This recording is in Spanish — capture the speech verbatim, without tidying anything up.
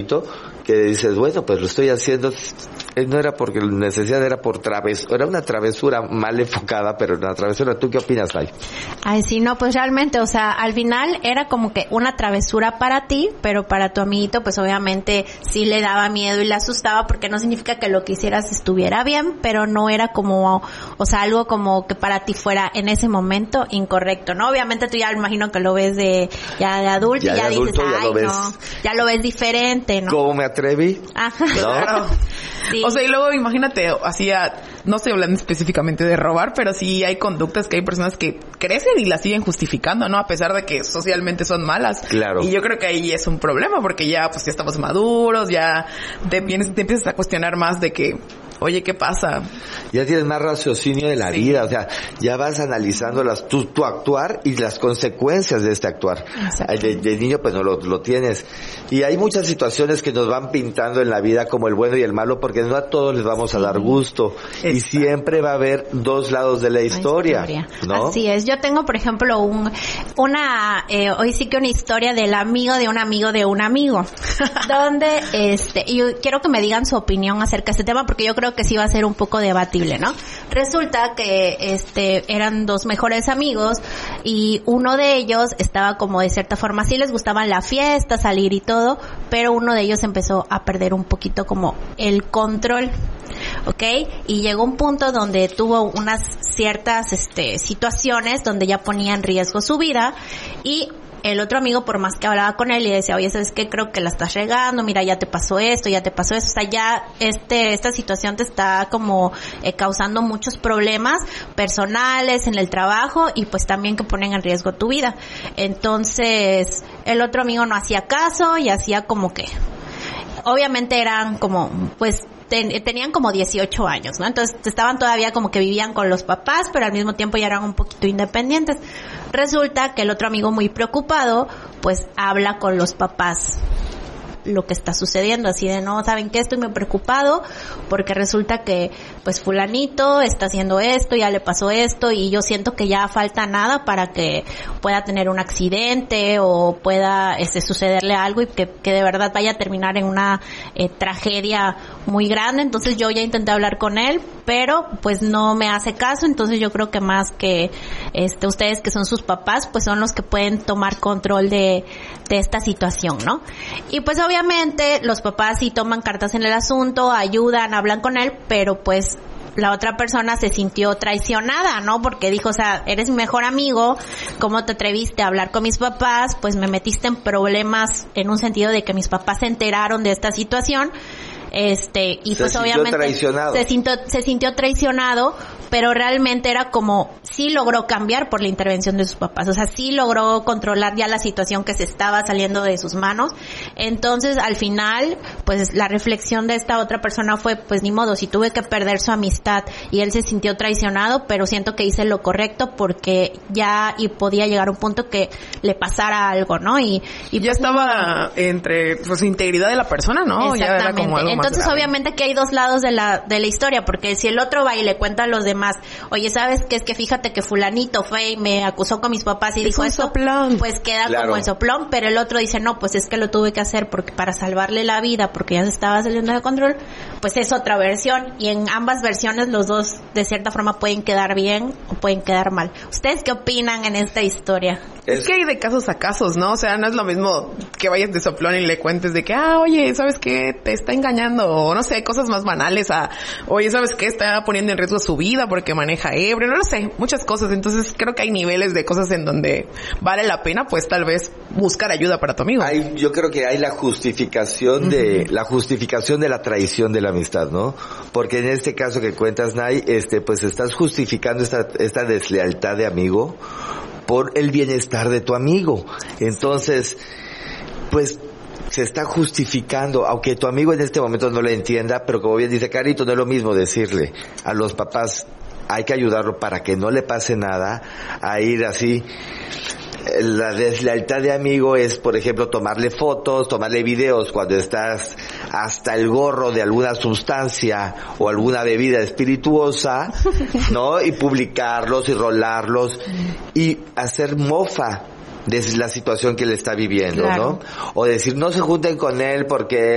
momento que dices, bueno, pues lo estoy haciendo, no era porque necesidad, era por travesura, era una travesura mal enfocada, pero una travesura. ¿Tú qué opinas, Nay? Ay, sí, no, pues realmente, o sea, al final era como que una travesura para ti, pero para tu amiguito, pues obviamente sí le daba miedo y le asustaba, porque no significa que lo que hicieras estuviera bien, pero no era como, o sea, algo como que para ti fuera en ese momento incorrecto, ¿no? Obviamente tú ya imagino que lo ves de, ya de adulto, ya y ya de dices, adulto, ya ay, lo ves. no, ya lo ves diferente, ¿no? ¿Cómo me atreví? Ajá. Claro. Sí. O sea, y luego imagínate, así a, no estoy hablando específicamente de robar, pero sí hay conductas que hay personas que crecen y las siguen justificando, ¿no? A pesar de que socialmente son malas. Claro. Y yo creo que ahí es un problema, porque ya, pues ya estamos maduros, ya te, vienes, te empiezas a cuestionar más de que, oye, ¿qué pasa? Ya tienes más raciocinio de la Sí. vida, o sea, ya vas analizando las, tu, tu actuar y las consecuencias de este actuar. De, de niño pues no lo, lo tienes. Y hay muchas situaciones que nos van pintando en la vida como el bueno y el malo, porque no a todos les vamos Sí. a dar gusto. Exacto. Y siempre va a haber dos lados de la historia, historia. ¿no? Así es. Yo tengo, por ejemplo, un, una, eh, hoy sí que una historia del amigo de un amigo de un amigo, donde, este, y yo quiero que me digan su opinión acerca de este tema, porque yo creo que sí va a ser un poco debatible, ¿no? Resulta que, este, eran dos mejores amigos y uno de ellos estaba como de cierta forma, sí les gustaban la fiesta, salir y todo, pero uno de ellos empezó a perder un poquito como el control. ¿Ok? Y llegó un punto donde tuvo unas ciertas este situaciones donde ya ponía en riesgo su vida, y el otro amigo, por más que hablaba con él y decía, oye, ¿sabes qué? Creo que la estás regando, mira, ya te pasó esto, ya te pasó eso, o sea, ya este esta situación te está como eh, causando muchos problemas personales en el trabajo, y pues también que ponen en riesgo tu vida. Entonces, el otro amigo no hacía caso y hacía como que, obviamente eran como, pues, Ten, tenían como dieciocho años, ¿no? Entonces estaban todavía como que vivían con los papás, pero al mismo tiempo ya eran un poquito independientes. Resulta que el otro amigo, muy preocupado, pues habla con los papás lo que está sucediendo, así de, no, ¿saben qué? Estoy muy preocupado porque resulta que pues fulanito está haciendo esto, ya le pasó esto, y yo siento que ya falta nada para que pueda tener un accidente o pueda este sucederle algo, y que, que de verdad vaya a terminar en una eh, tragedia muy grande. Entonces yo ya intenté hablar con él, pero pues no me hace caso. Entonces yo creo que más que este ustedes, que son sus papás, pues son los que pueden tomar control de, de esta situación, ¿no? Y pues obviamente los papás sí toman cartas en el asunto, ayudan, hablan con él, pero pues la otra persona se sintió traicionada, ¿no? Porque dijo, o sea, eres mi mejor amigo, ¿cómo te atreviste a hablar con mis papás? Pues me metiste en problemas, en un sentido de que mis papás se enteraron de esta situación. Este, y se pues sintió obviamente traicionado. se sintió, se sintió traicionado, pero realmente era como, sí logró cambiar por la intervención de sus papás, o sea, sí logró controlar ya la situación que se estaba saliendo de sus manos. Entonces, al final, pues la reflexión de esta otra persona fue, pues ni modo, si tuve que perder su amistad y él se sintió traicionado, pero siento que hice lo correcto porque ya y podía llegar a un punto que le pasara algo, ¿no? Y, y ya pues, estaba no, entre, pues, integridad de la persona, ¿no? Ya era como algo más Entonces, grave. obviamente que hay dos lados de la de la historia, porque si el otro va y le cuenta a los demás, oye, ¿sabes qué? Es que fíjate que fulanito fue y me acusó con mis papás y Es dijo un eso, soplón. pues queda Claro. como el soplón, pero el otro dice, no, pues es que lo tuve que hacer porque para salvarle la vida, porque ya se estaba saliendo de control, pues es otra versión, y en ambas versiones los dos de cierta forma pueden quedar bien o pueden quedar mal. ¿Ustedes qué opinan en esta historia? Es que hay de casos a casos, ¿no? O sea, no es lo mismo que vayas de soplón y le cuentes de que, ah, oye, ¿sabes qué? Te está engañando, o no sé, cosas más banales a, oye, ¿sabes qué? Está poniendo en riesgo su vida porque maneja ebrio, no lo sé, muchas cosas. Entonces creo que hay niveles de cosas en donde vale la pena, pues, tal vez buscar ayuda para tu amigo. Hay, yo creo que hay la justificación de, uh-huh. la justificación de la traición de la amistad, ¿no? Porque en este caso que cuentas, Nay, este, pues estás justificando esta, esta deslealtad de amigo por el bienestar de tu amigo. Entonces, pues, se está justificando, aunque tu amigo en este momento no le entienda, pero como bien dice Carito, no es lo mismo decirle a los papás, hay que ayudarlo para que no le pase nada, a ir así. La deslealtad de amigo es, por ejemplo, tomarle fotos, tomarle videos cuando estás hasta el gorro de alguna sustancia o alguna bebida espirituosa, ¿no? Y publicarlos y rolarlos y hacer mofa de la situación que él está viviendo, claro. ¿no? O decir, no se junten con él porque